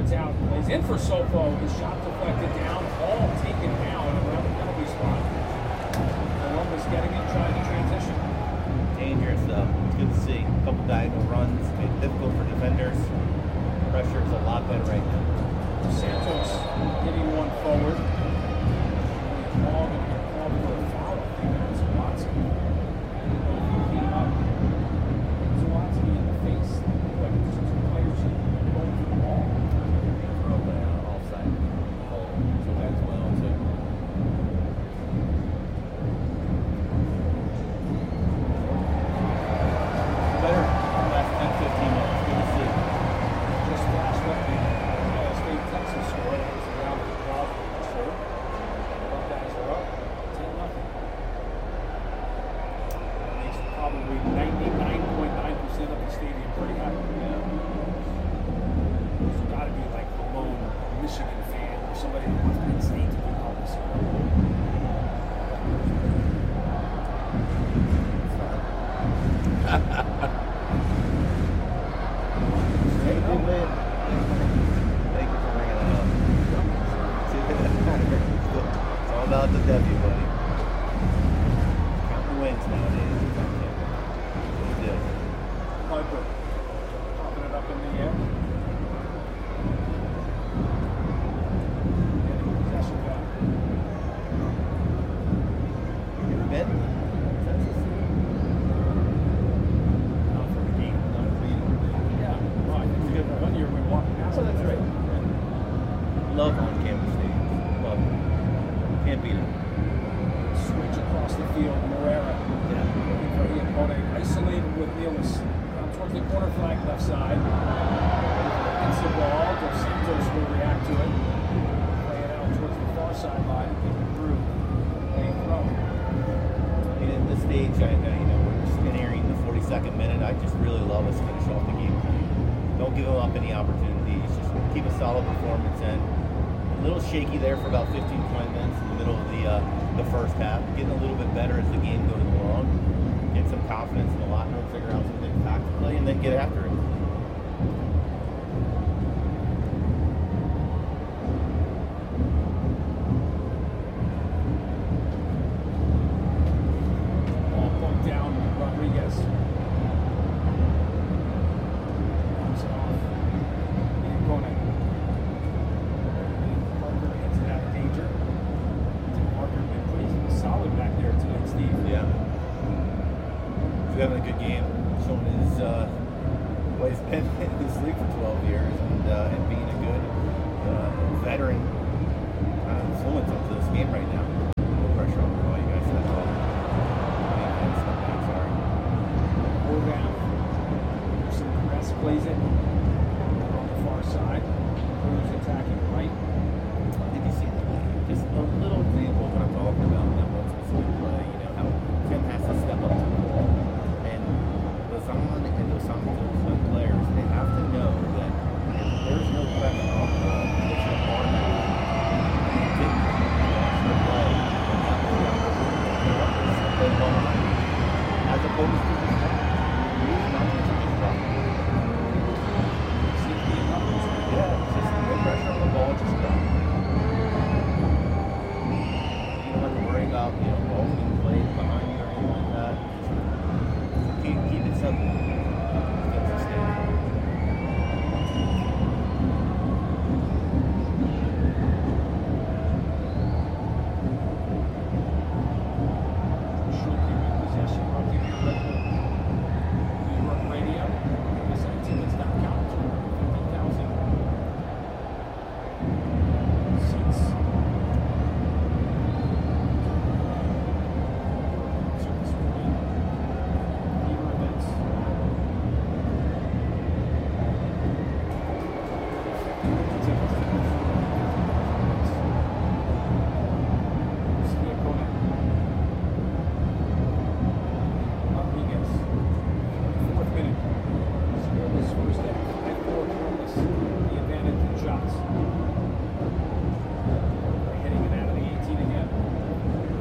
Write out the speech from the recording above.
Slides out, plays in for Sofo. His shot deflected down, ball taken down around the penalty spot. Columbus getting it, trying to transition. Dangerous though. It's good to see. A couple diagonal runs, made it difficult for defenders. Pressure is a lot better right now. Santos getting one forward. Long and called for a foul. I think that's Watson. He came up. Watson in the face. Like there's two players going for the ball. Throw that offside hole. So that's well too. Better last 10, 15 minutes. Good to see. Just last week, the Ohio State Texas score. That was around the 12th. So, Buckeyes are up 10-0. That makes probably 99.9% of the stadium pretty happy. Yeah. There's got to be like a lone Michigan fan or somebody who wants Penn State to do all this. Hey, good win. Thank you for bringing that up. It's all about the W, buddy. Counting wins nowadays. Good deal. Piper popping it up in the air. Getting possession back. You ever been? Texas? Not for the game. Not a beat. Yeah. Well, I think we got one year we walked past. Oh, that's right. Love on-campus stadiums. Love it. Can't beat it. Switch across the field. Morera. Yeah. Looking for Iacone. Isolated with Nealis. Down towards the corner flag left side. Gets the ball. Dos Santos will react to it. Play it out towards the far sideline. Get it through. Lane throw. And at this stage, we're just nearing the 42nd minute. I just really love us finish off the game. Don't give them up any opportunities. Just keep a solid performance in. A little shaky there for about 15, 20 minutes in the middle of the first half. Getting a little bit better as the game goes along. Get some confidence in the locker room, figure out some things tactically, and then get after it. Ball poked down. Rodriguez. Comes it off. Iacone. Parker hits it out of danger. Parker been pretty solid back there tonight, Steve. Yeah. He's having a good game, showing his what he's been in this league for 12 years and being a good veteran